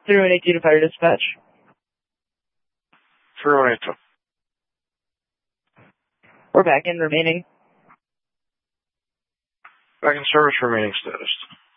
3182 to Fire Dispatch. 3182. We're back in remaining. Back in service, remaining status.